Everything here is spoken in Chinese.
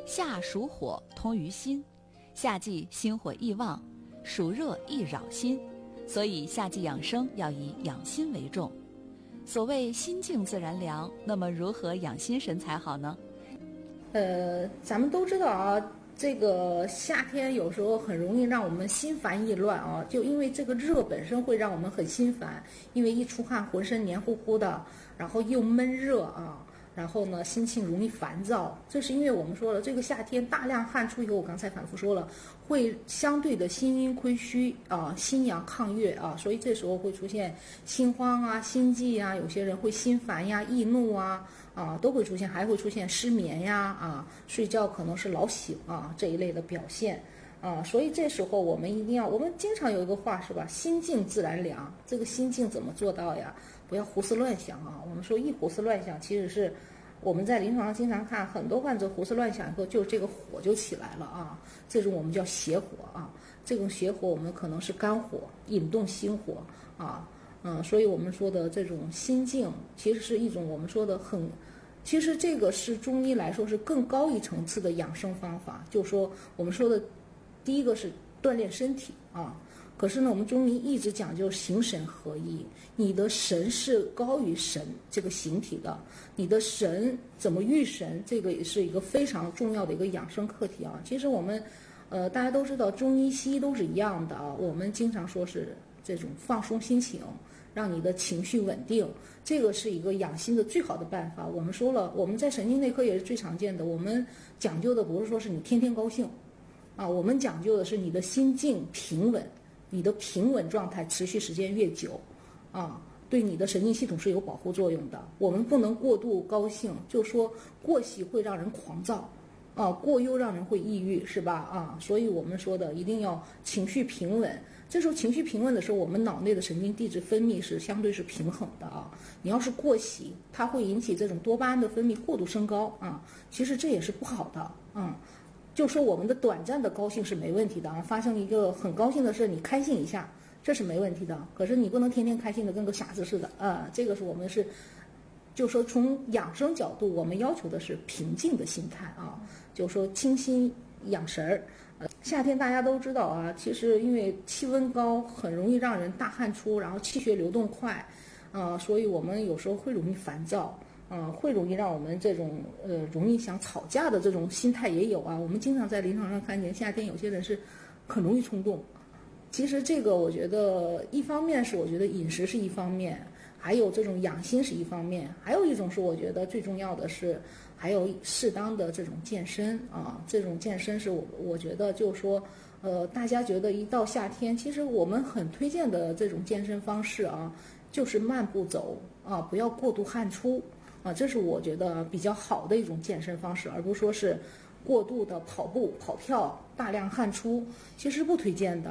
夏属火，通于心，夏季心火易旺，暑热易扰心，所以夏季养生要以养心为重。所谓心静自然凉，那么如何养心神才好呢？ 咱们都知道啊，这个夏天有时候很容易让我们心烦意乱啊，就因为这个热本身会让我们很心烦，因为一出汗浑身黏糊糊的，然后又闷热啊，然后呢心情容易烦躁。这是因为我们说了，这个夏天大量汗出以后，我刚才反复说了，会相对的心阴亏虚啊，心阳亢越啊，所以这时候会出现心慌啊、心悸啊，有些人会心烦呀、易怒啊。都会出现，还会出现失眠呀，睡觉可能是老醒啊这一类的表现啊，所以这时候我们一定要，我们经常有一个话是吧，心静自然凉。这个心静怎么做到呀？不要胡思乱想啊。我们说一胡思乱想，其实是我们在临床上经常看很多患者胡思乱想以后，就这个火就起来了啊，这种我们叫邪火啊。这种邪火我们可能是肝火引动心火啊。所以我们说的这种心静，其实是一种我们说的其实这个是中医来说是更高一层次的养生方法。就是说我们说的第一个是锻炼身体啊，可是呢我们中医一直讲究形神合一，你的神是高于神这个形体的，你的神怎么育神，这个也是一个非常重要的一个养生课题啊。其实我们大家都知道中医西医都是一样的啊，我们经常说是这种放松心情，让你的情绪稳定，这个是一个养心的最好的办法。我们说了，我们在神经内科也是最常见的，我们讲究的不是说是你天天高兴啊，我们讲究的是你的心境平稳，你的平稳状态持续时间越久啊，对你的神经系统是有保护作用的。我们不能过度高兴，就说过喜会让人狂躁啊，过忧让人会抑郁，是吧？啊，所以我们说的一定要情绪平稳。这时候情绪平稳的时候，我们脑内的神经递质分泌是相对是平衡的啊。你要是过喜，它会引起这种多巴胺的分泌过度升高啊，其实这也是不好的啊。就说我们的短暂的高兴是没问题的啊，发生一个很高兴的事，你开心一下，这是没问题的。可是你不能天天开心的跟个傻子似的啊，这个是我们是。就说从养生角度，我们要求的是平静的心态啊，就说清心养神儿。夏天大家都知道啊，其实因为气温高，很容易让人大汗出，然后气血流动快，所以我们有时候会容易烦躁，会容易让我们这种容易想吵架的这种心态也有啊。我们经常在临床上看见，夏天有些人是很容易冲动。其实这个我觉得一方面是我觉得饮食是一方面，还有这种养心是一方面，还有一种是我觉得最重要的是还有适当的这种健身啊，这种健身是我觉得就是说大家觉得一到夏天，其实我们很推荐的这种健身方式啊，就是慢步走啊，不要过度汗出啊，这是我觉得比较好的一种健身方式，而不是说是过度的跑步跑跳大量汗出，其实不推荐的